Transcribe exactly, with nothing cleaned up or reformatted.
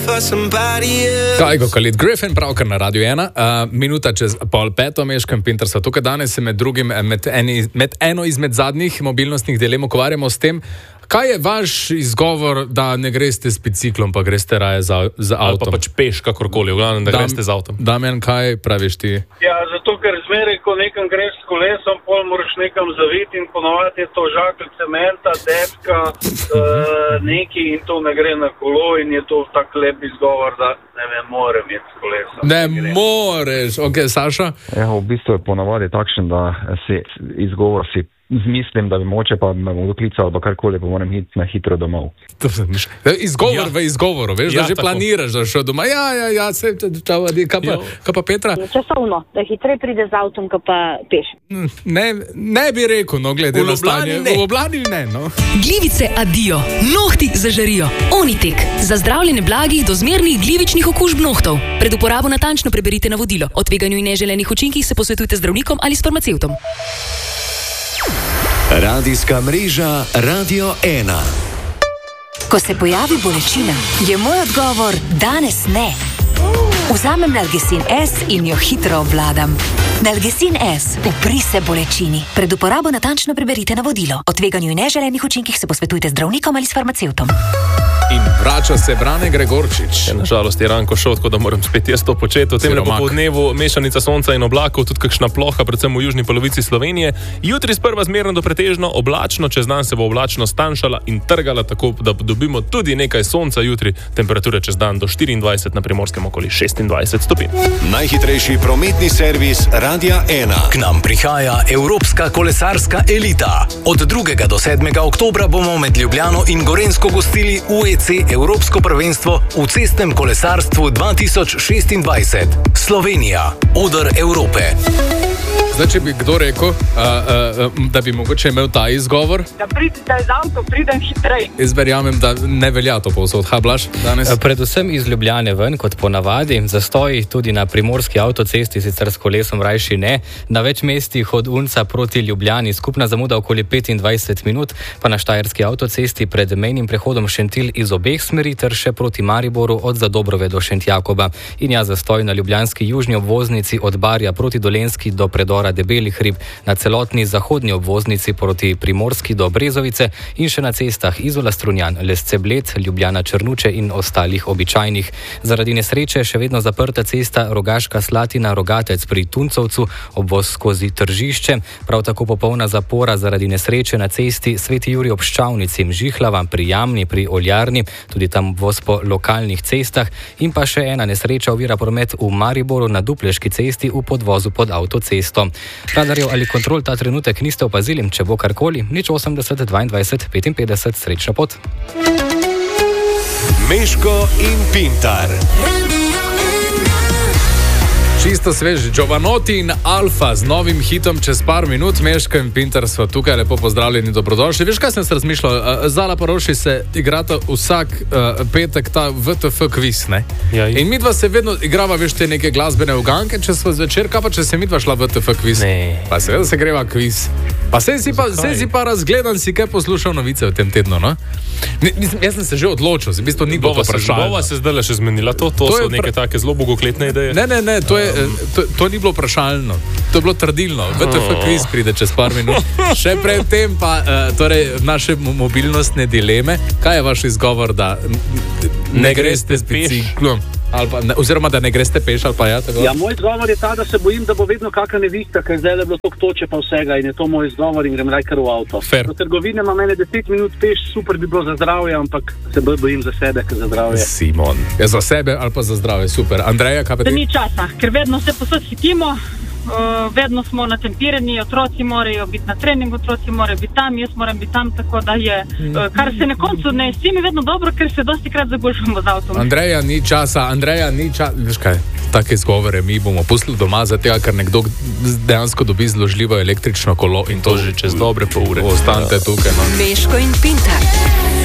Kaj go Khalid Griffin, pravkar na Radio ena, uh, minuta čez pol peto, Meško in Pintar so tukaj danes, se med drugim med, eni, med eno izmed zadnjih mobilnostnih dilem ukvarjamo s tem, kaj je vaš izgovor, da ne greste s biciklom, pa greste raje za, za avtom? Ali pa pač peš, kakorkoli, v glavnem, da Dam, greste z avtom. Damjan, kaj praviš ti? Ja, zato ker zmeraj, ko nekam greš s kolesom, pol moraš nekam zaviti in ponovati je to žakelj cementa, deska, uh, neki in to ne gre na kolo in je to tak lep izgovor, da ne vem, morem iti s kolesom. Ne, ne moreš, ok, Saša? Ja, v bistvu je ponavadi takšen, da si izgovor si Mislim, da bi moče pa me bodo klicali, ali karkoli, pa moram iti na hitro domov. Izgovor ja. v izgovoru, veš, ja, da že tako. Planiraš, da šel doma. Ja, ja, ja, se, čau, kaj pa, kaj pa Petra? Časovno, da hitreje pride z avtom, kaj pa peš. Ne, ne bi rekel, no, glede na stanje. V Ljubljani ne, no. Glivice adijo, nohti zažarijo. Onitek, za zdravljenje blagih do zmernih glivičnih okužb nohtov. Pred uporabo natančno preberite navodilo. O tveganju in neželenih učinkih se posvetujte z zdravnikom ali s farmacevtom. Radijska mreža Radio ena. Ko se pojavi bolečina, je moj odgovor danes ne. Vzamem Nalgecin S in jo hitro obvladam. Nalgecin S, upri se bolečini. Pred uporabo natančno preberite navodilo. O tveganju in neželenih učinkih se posvetujte z zdravnikom ali s farmacevtom. In vrača se Brane Gregorčič. Ja, nažalost je Ranko šel, tako da moram spet jaz to početi. V tem popoldnevu mešanica sonca in oblakov, tudi kakšna ploha, predvsem v južni polovici Slovenije. Jutri sprva zmerno do pretežno oblačno, čez dan se bo oblačnost tanjšala in trgala, tako da dobimo tudi nekaj sonca jutri. Temperature čez dan do štiriindvajset, na Primorskem okoli šestindvajset stopinj. Najhitrejši prometni servis Radia ena. K nam prihaja Evropska kolesarska elita. Od drugega do sedmega oktobra bomo med Ljubljano in Gorenjsko gostili U E C Evropsko prvenstvo v cestnem kolesarstvu dva tisoč šestindvajset. Slovenija, oder Evrope. Zdaj, če bi kdo rekel, uh, uh, da bi mogoče imel ta izgovor, da pridite z avtom, pridem hitrej. Jaz verjamem, da ne velja to povsod. Ha, Blaž, danes? Predvsem iz Ljubljane ven, kot ponavadi. Zastoji tudi na primorski avtocesti, sicer s kolesom rajši ne. Na več mestih od Unca proti Ljubljani skupna zamuda okoli petindvajset minut, pa na štajerski avtocesti pred mejnim prehodom Šentilj iz obeh smeri ter še proti Mariboru od Zadobrove do Šentjakoba. In ja, zastoj na ljubljanski južni obvoznici od Barja proti Dolenjski do predora Debelih hrib, na celotni zahodni obvoznici proti Primorski do Brezovice in še na cestah Izola Strunjan, Lesce Bled, Ljubljana Črnuče in ostalih običajnih. Zaradi nesreče še vedno zaprta cesta Rogaška Slatina Rogatec pri Tuncovcu, obvoz skozi Tržišče, prav tako popolna zapora zaradi nesreče na cesti Sveti Jurij ob Ščavnici, Žihlava pri Jamni, pri Oljarni, tudi tam obvoz po lokalnih cestah in pa še ena nesreča ovira promet v Mariboru na Dupleški cesti v podvozu pod avtocesto. Radarjev ali kontrol ta trenutek niste opazili, če bo karkoli, nič osemdeset dvaindvajset petinpetdeset, srečna pot. Meško in Pintar. Čisto svež, Giovanotti in Alfa z novim hitom čez par minut. Meško in Pintar so tukaj, lepo pozdravljeni, dobrodošli. Veš, kaj sem se razmišljal? Zala pa Roši se igrata vsak uh, petek ta V T F kviz, ne? Ja, in midva se vedno igrava, veš, te neke glasbene uganke, če smo zvečer, kaj pa če se midva šla V T F kviz? Ne. Pa seveda se greva kviz. Pa se si pa, se si pa razgledan, si kaj poslušal novice v tem tednu, no? Mislim, jaz sem se že odločil, v bistvu ni bilo to vprašalno. Bova se zdaj še zmenila, to, to, to so neke pra... take zelo bogokletne ideje. Ne, ne, ne, to je To, to ni bilo vprašalno, to je bilo trdilno. V T F kviz pride čez par minut. Še predtem pa uh, torej naše mobilnostne dileme. Kaj je vaš izgovor, da ne, ne greste s biciklom? Ali pa, ne, oziroma da ne greste peš ali pa ja, tako? Ja, moj izgovor je ta, da se bojim, da bo vedno kakšna nevihta, ker zdaj je bilo toliko toče pa vsega in je to moj izgovor in grem rajkar v avto. Fair. Do trgovine ima mene deset minut peš, super bi bilo za zdravje, ampak se bojim za sebe, ker za zdravje. Simon. Ja, za sebe ali pa za zdravje, super. Andreja, kaj pa ti? Da ni časa, ker vedno se posod hitimo, uh, vedno smo natempirani, otroci morajo biti na treningu, otroci morajo biti tam, jaz moram biti tam, tako da je, uh, kar se na koncu ne s mi vedno dobro, ker se dosti krat zagušamo z avtom. Andreja, ni časa, Andreja, ni časa, veš kaj, take izgovore mi bomo pustili doma, zato ker nekdo dejansko dobi zložljivo električno kolo in to že čez dobre pol ure. Ostanite tukaj, no. Meško in Pintar.